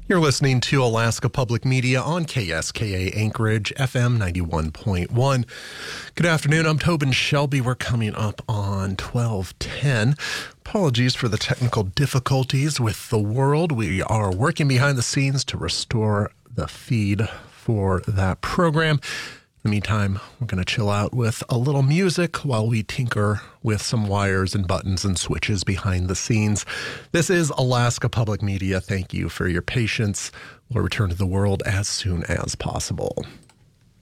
You're listening to Alaska Public Media on KSKA Anchorage, FM 91.1. Good afternoon. I'm Tobin Shelby. We're coming up on 12:10. Apologies for the technical difficulties with the world. We are working behind the scenes to restore the feed for that program. In the meantime, we're going to chill out with a little music while we tinker with some wires and buttons and switches behind the scenes. This is Alaska Public Media. Thank you for your patience. We'll return to the world as soon as possible.